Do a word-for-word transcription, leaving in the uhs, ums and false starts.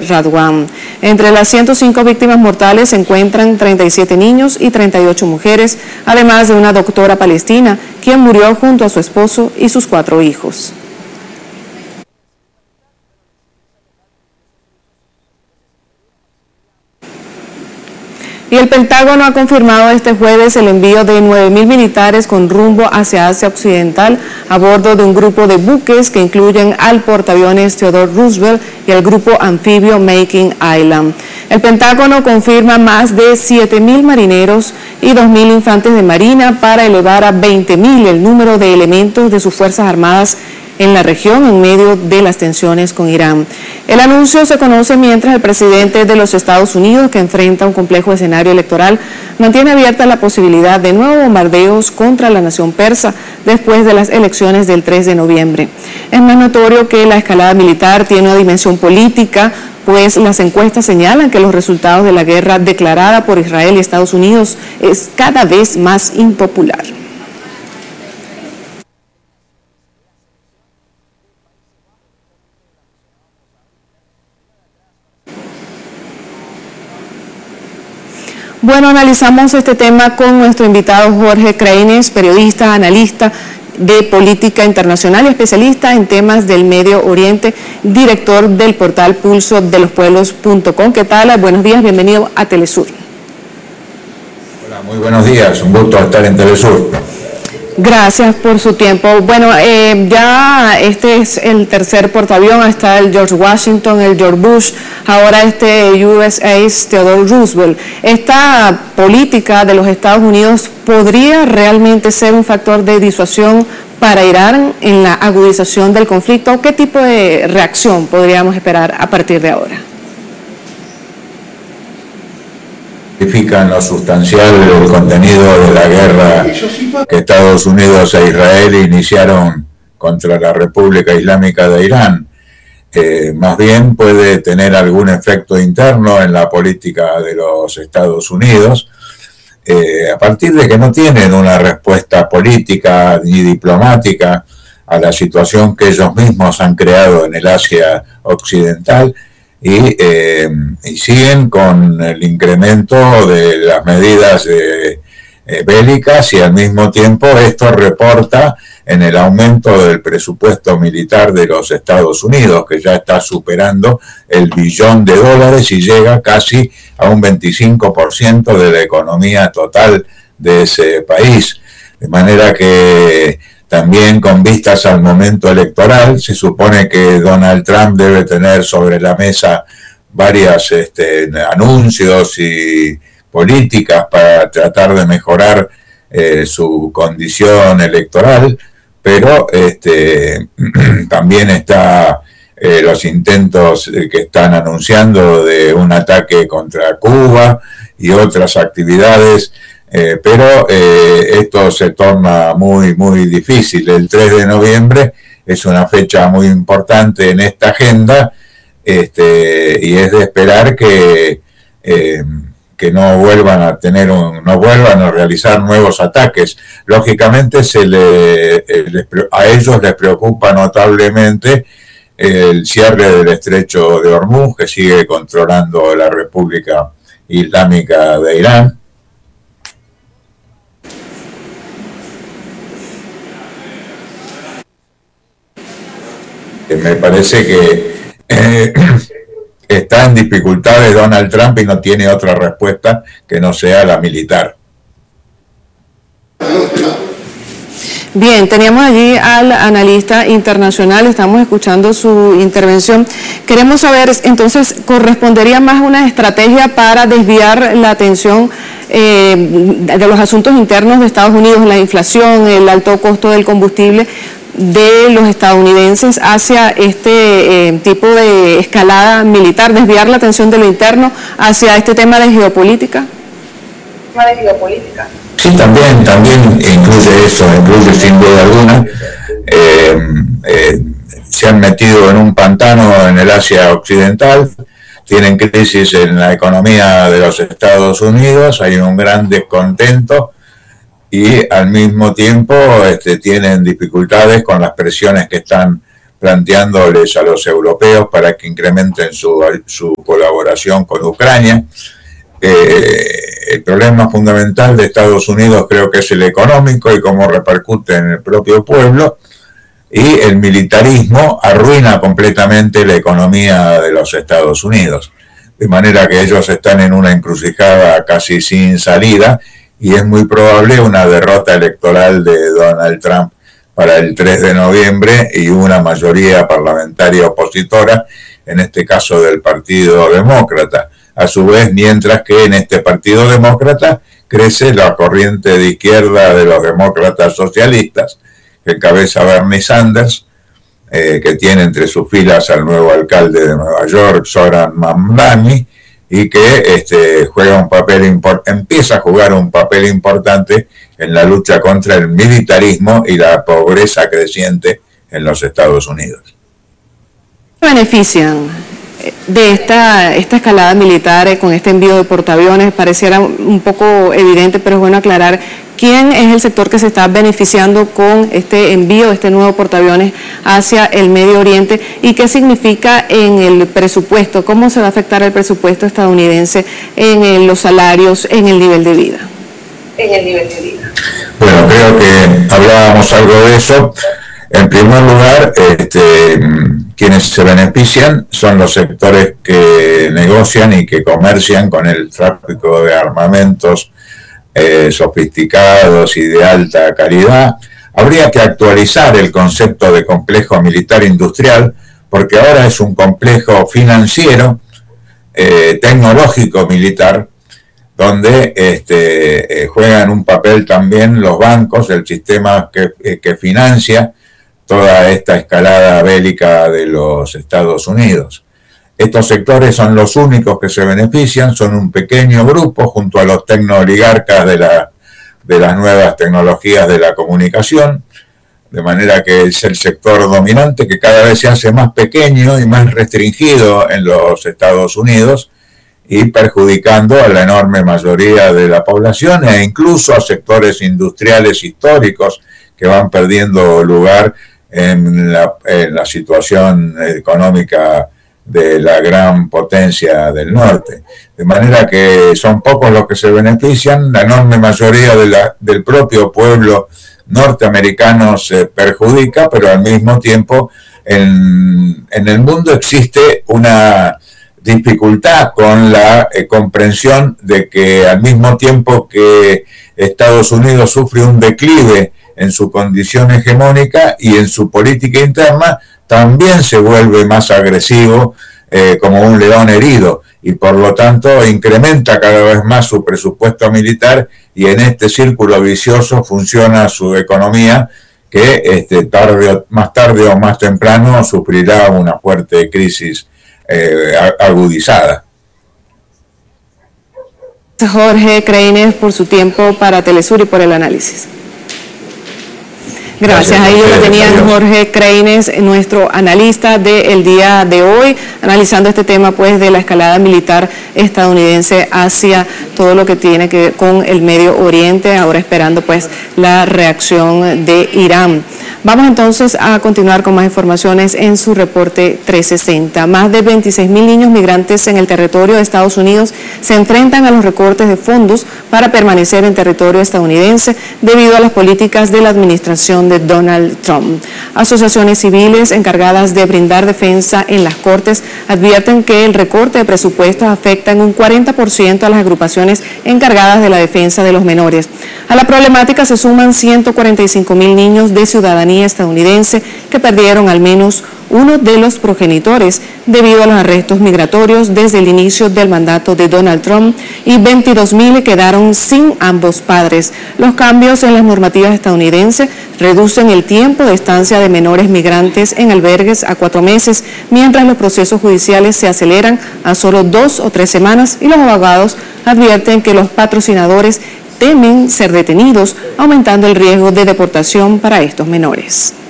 Radwan. Entre las ciento cinco víctimas mortales se encuentran treinta y siete niños y treinta y ocho mujeres, además de una doctora palestina, quien murió junto a su esposo y sus cuatro hijos. Y el Pentágono ha confirmado este jueves el envío de nueve mil militares con rumbo hacia Asia Occidental a bordo de un grupo de buques que incluyen al portaaviones Theodore Roosevelt y al grupo anfibio Making Island. El Pentágono confirma más de siete mil marineros y dos mil infantes de marina para elevar a veinte mil el número de elementos de sus Fuerzas Armadas en la región en medio de las tensiones con Irán. El anuncio se conoce mientras el presidente de los Estados Unidos, que enfrenta un complejo escenario electoral, mantiene abierta la posibilidad de nuevos bombardeos contra la nación persa después de las elecciones del tres de noviembre. Es más notorio que la escalada militar tiene una dimensión política, pues las encuestas señalan que los resultados de la guerra declarada por Israel y Estados Unidos es cada vez más impopular. Bueno, analizamos este tema con nuestro invitado Jorge Craines, periodista, analista de política internacional y especialista en temas del Medio Oriente, director del portal pulso de los pueblos punto com. ¿Qué tal? Buenos días, bienvenido a Telesur. Hola, muy buenos días, un gusto estar en Telesur. Gracias por su tiempo. Bueno, eh, ya este es el tercer portaavión, está el George Washington, el George Bush, ahora este U S A Theodore Roosevelt. ¿Esta política de los Estados Unidos podría realmente ser un factor de disuasión para Irán en la agudización del conflicto? ¿Qué tipo de reacción podríamos esperar a partir de ahora? Modifican lo sustancial el contenido de la guerra que Estados Unidos e Israel iniciaron contra la República Islámica de Irán. Eh, más bien puede tener algún efecto interno en la política de los Estados Unidos, eh, a partir de que no tienen una respuesta política ni diplomática a la situación que ellos mismos han creado en el Asia Occidental. Y, eh, y siguen con el incremento de las medidas de, eh, bélicas y al mismo tiempo esto reporta en el aumento del presupuesto militar de los Estados Unidos, que ya está superando el billón de dólares y llega casi a un veinticinco por ciento de la economía total de ese país. De manera que también con vistas al momento electoral, se supone que Donald Trump debe tener sobre la mesa varios este, anuncios y políticas para tratar de mejorar eh, su condición electoral, pero este, también está eh, los intentos que están anunciando de un ataque contra Cuba y otras actividades. Eh, pero eh, esto se torna muy, muy difícil. El tres de noviembre es una fecha muy importante en esta agenda, este, y es de esperar que, eh, que no vuelvan a tener un, no vuelvan a realizar nuevos ataques. Lógicamente se le, les, a ellos les preocupa notablemente el cierre del estrecho de Hormuz, que sigue controlando la República Islámica de Irán. Me parece que eh, está en dificultades Donald Trump y no tiene otra respuesta que no sea la militar. Bien, teníamos allí al analista internacional, estamos escuchando su intervención. Queremos saber, entonces, ¿correspondería más una estrategia para desviar la atención eh, de los asuntos internos de Estados Unidos, la inflación, el alto costo del combustible, de los estadounidenses hacia este eh, tipo de escalada militar, desviar la atención de lo interno hacia este tema de geopolítica? ¿Tema de geopolítica? Sí, también, también incluye eso, incluye sin duda alguna. Eh, eh, se han metido en un pantano en el Asia Occidental, tienen crisis en la economía de los Estados Unidos, hay un gran descontento, y al mismo tiempo este, tienen dificultades con las presiones que están planteándoles a los europeos para que incrementen su, su colaboración con Ucrania. Eh, el problema fundamental de Estados Unidos creo que es el económico y cómo repercute en el propio pueblo, y el militarismo arruina completamente la economía de los Estados Unidos, de manera que ellos están en una encrucijada casi sin salida, y es muy probable una derrota electoral de Donald Trump para el tres de noviembre y una mayoría parlamentaria opositora, en este caso del Partido Demócrata. A su vez, mientras que en este Partido Demócrata crece la corriente de izquierda de los demócratas socialistas, que encabeza Bernie Sanders, eh, que tiene entre sus filas al nuevo alcalde de Nueva York, Zoran Mamdani, y que este, juega un papel empieza a jugar un papel importante en la lucha contra el militarismo y la pobreza creciente en los Estados Unidos. ¿Qué benefician de esta, esta escalada militar con este envío de portaaviones? Pareciera un poco evidente, pero es bueno aclarar quién es el sector que se está beneficiando con este envío de este nuevo portaaviones hacia el Medio Oriente y qué significa en el presupuesto, cómo se va a afectar el presupuesto estadounidense en el, los salarios, en el nivel de vida. En el nivel de vida. Bueno, creo que hablábamos algo de eso. En primer lugar, este, quienes se benefician son los sectores que negocian y que comercian con el tráfico de armamentos eh, sofisticados y de alta calidad. Habría que actualizar el concepto de complejo militar industrial, porque ahora es un complejo financiero, eh, tecnológico militar, donde este, eh, juegan un papel también los bancos, el sistema que, eh, que financia toda esta escalada bélica de los Estados Unidos. Estos sectores son los únicos que se benefician, son un pequeño grupo junto a los tecnooligarcas de, la, de las nuevas tecnologías de la comunicación, de manera que es el sector dominante que cada vez se hace más pequeño y más restringido en los Estados Unidos, y perjudicando a la enorme mayoría de la población e incluso a sectores industriales históricos que van perdiendo lugar en la, en la situación económica de la gran potencia del norte. De manera que son pocos los que se benefician, la enorme mayoría de la, del propio pueblo norteamericano se perjudica, pero al mismo tiempo en, en el mundo existe una dificultad con la eh, comprensión de que al mismo tiempo que Estados Unidos sufre un declive en su condición hegemónica y en su política interna, también se vuelve más agresivo eh, como un león herido, y por lo tanto incrementa cada vez más su presupuesto militar, y en este círculo vicioso funciona su economía, que este, tarde, más tarde o más temprano sufrirá una fuerte crisis eh, agudizada. Jorge Kreiner, por su tiempo para Telesur y por el análisis. Gracias. Ahí lo tenían Jorge Kreiner, nuestro analista del día de hoy, analizando este tema pues de la escalada militar estadounidense hacia todo lo que tiene que ver con el Medio Oriente, ahora esperando pues la reacción de Irán. Vamos entonces a continuar con más informaciones en su reporte trescientos sesenta. Más de veintiséis mil niños migrantes en el territorio de Estados Unidos se enfrentan a los recortes de fondos para permanecer en territorio estadounidense debido a las políticas de la administración de Donald Trump. Asociaciones civiles encargadas de brindar defensa en las cortes advierten que el recorte de presupuestos afecta en un cuarenta por ciento a las agrupaciones encargadas de la defensa de los menores. A la problemática se suman ciento cuarenta y cinco mil niños de ciudadanía estadounidense que perdieron al menos uno de los progenitores debido a los arrestos migratorios desde el inicio del mandato de Donald Trump, y veintidós mil quedaron sin ambos padres. Los cambios en las normativas estadounidenses reducen el tiempo de estancia de menores migrantes en albergues a cuatro meses, mientras los procesos judiciales se aceleran a solo dos o tres semanas, y los abogados advierten que los patrocinadores temen ser detenidos, aumentando el riesgo de deportación para estos menores.